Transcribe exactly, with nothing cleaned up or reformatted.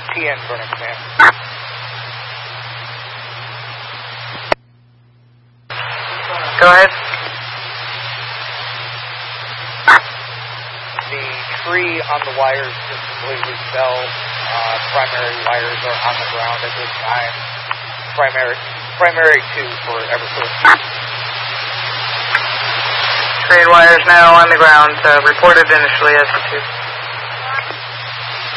T N Vernon Command. Go ahead. The tree on the wires is completely fell. Uh, primary wires are on the ground at this time. Primary, primary two for Eversource. Tree and wires now on the ground. Uh, reported initially as the two.